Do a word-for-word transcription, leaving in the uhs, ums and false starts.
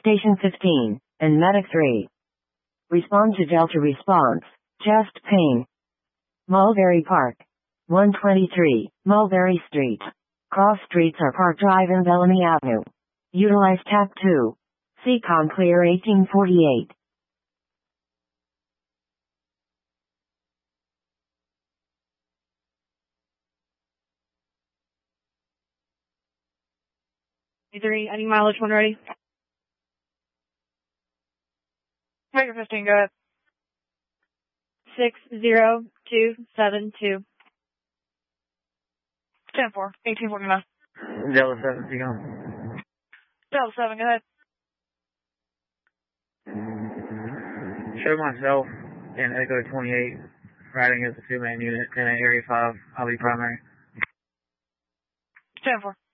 Station fifteen, and Medic three. Respond to Delta response. Chest pain. Mulberry Park. one twenty-three, Mulberry Street. Cross streets are Park Drive and Bellamy Avenue. Utilize T A P two. Seacon Clear eighteen forty-eight. three, any mileage when ready? Tiger fifteen, go ahead. six zero two seven two. ten four, eighteen forty-nine. Delta seven, you go. Delta seven, go ahead. Show myself in Echo twenty-eight, riding as a two-man unit, ten at Area five. I'll be primary. ten four.